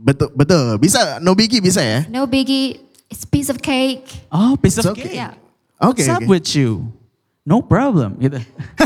Betul, betul. Bisa, no biggie bisa ya? No biggie. It's piece of cake. Oh, piece of It's okay. cake. Yeah. Oke. What's up with you? No problem. Gitu.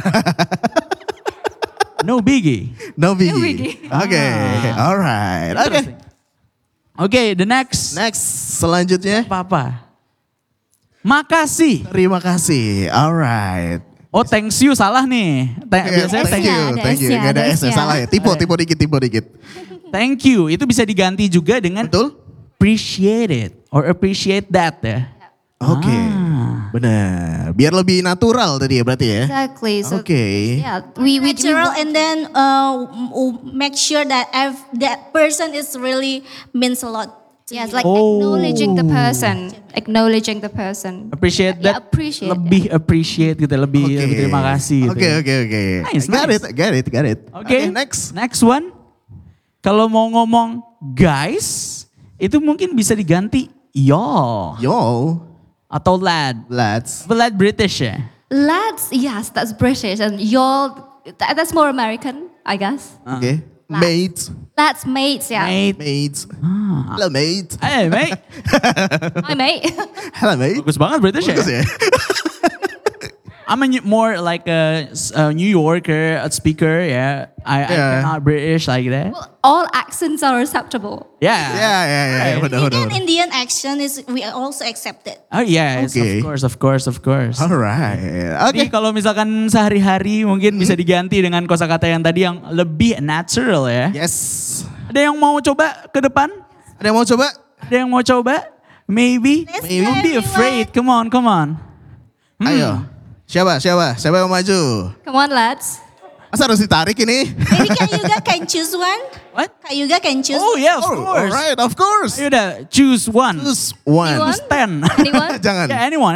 No biggie. No biggie. No biggie. Oke, alright. Oke. Interesting. Okay, the next. Next, selanjutnya. Apa-apa? Makasih. Terima kasih. Alright. Oh, thanks you salah nih. Biasanya Thank thank you, you. ada thank you. S-nya, Gak ada ada S-nya, S-nya. salah ya. Tipe dikit. Thank you. Itu bisa diganti juga dengan Betul? appreciate it or appreciate that ya. Oke, benar. Biar lebih natural tadi ya berarti ya. Exactly. So, Oke. yeah, we Natural, want- and then make sure that that person is really means a lot. To yes, you. like acknowledging the person, acknowledging the person. Appreciate Yeah, that. appreciate lebih appreciate gitu, lebih terima kasih gitu. Oke, ya. oke. Nice, Got it. Oke, next. Next one. Kalau mau ngomong guys, itu mungkin bisa diganti y'all Yo, atau lad. lads. But lad British ya. Lads, yes, that's British, and y'all, that's more American, I guess. Oke. Mates. Lads, mates, yeah. Mate. Mates. Hello mate. Hey mate. Hi, mate. Hello mate. Bagus banget British Bagus ya. ya. I'm more like a New Yorker, a speaker, yeah. I cannot British like that. All accents are acceptable. Yeah. Ya, benar. Even Indian action is we also accept it. Oh yes, Okay. of course. Alright. Jadi Oke. kalau misalkan sehari-hari mungkin bisa diganti dengan kosakata yang tadi yang lebih natural ya. Yes. Ada yang mau coba ke depan? Ada yang mau coba? Ada yang mau coba? Maybe. Let's Don't go, be afraid. Come on. Ayo. Siapa yang mau maju? Come on, lads. Masa harus ditarik ini? Maybe Kak Yuga can choose one. What? Kak Yuga can choose. Oh yeah, of Oh, course. alright, of course. Ayo udah, choose one. Choose one. Anyone? Choose 10. Anyone? Jangan. Yeah, anyone.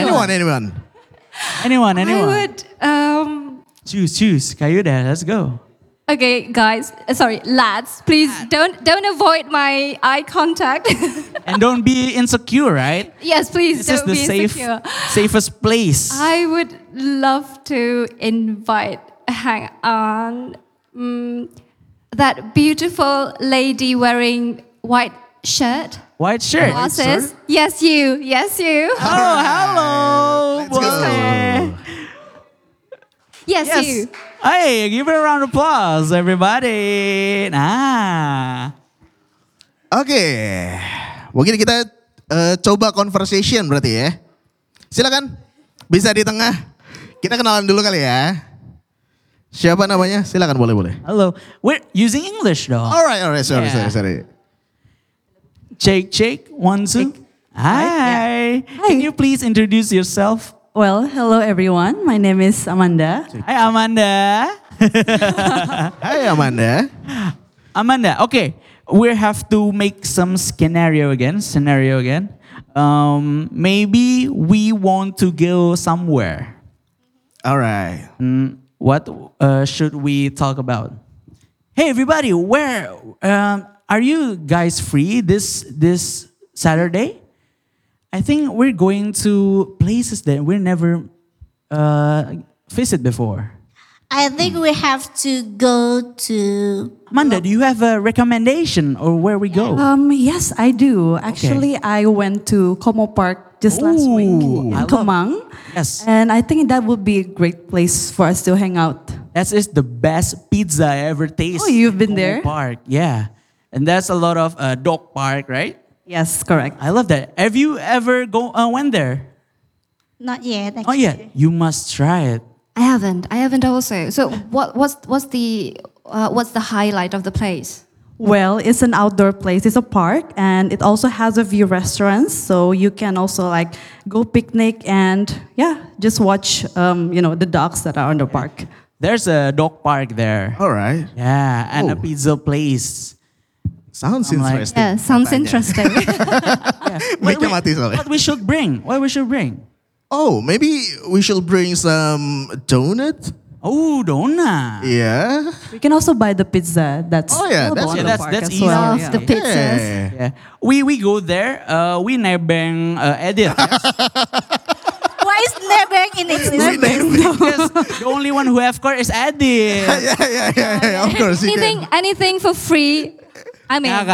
Anyone. I would. Choose. Kayu dah, let's go. Okay, guys. Sorry, lads. Please don't avoid my eye contact. And don't be insecure, right? Yes, please This is don't the be insecure. safest place. I would love to invite. Hang on. That beautiful lady wearing white shirt, White shirt. glasses. Yes, you. Oh, hello. Let's go. Yes, Yes. you. Hey, give her a round of applause, everybody. Nah. Oke. Mungkin kita coba conversation berarti ya. Silakan. Bisa di tengah. Kita kenalan dulu kali ya. Siapa namanya? Silakan boleh. Hello. We're using English though. Alright. Sorry. Check. 1, 2. Hi. Can you please introduce yourself? Well, hello everyone. My name is Amanda. Hi, Amanda. Hai Amanda. Amanda, okay. We have to make some scenario again. Maybe we want to go somewhere. Alright. What should we talk about? Hey, everybody, where are you guys free this Saturday? I think we're going to places that we never visit before. I think we have to go to. Amanda, do you have a recommendation or where we go? Yes, I do. Actually, I went to Como Park just last week Ooh, I in love- Kemang. Yes. And I think that would be a great place for us to hang out. That is the best pizza I ever tasted. Oh, you've been Como there? Park, yeah. And that's a lot of dog park, right? Yes, correct. I love that. Have you ever went there? Not yet. Oh Actually. yeah, you must try it. I haven't also. So what's the highlight of the place? Well, it's an outdoor place. It's a park, and it also has a few restaurants, so you can also like go picnic and just watch the dogs that are on the park. There's a dog park there. Alright. Yeah, and a Oh. pizza place. Sounds I'm like- interesting. Yeah, sounds katanya. interesting. Mic-nya mati soalnya. What we should bring? Oh, maybe we should bring some donut? Oh, donut. Yeah. We can also buy the pizza. That's Oh, yeah, available that's- on yeah, the park that's as easy. well. Love yeah. the pizzas. Yeah. Yeah, we go there. We nebeng Edith. Why is Nebeng in English? Because the only one who have car is Edith. Yeah. Of course. you can. Anything for free. I mean. Ya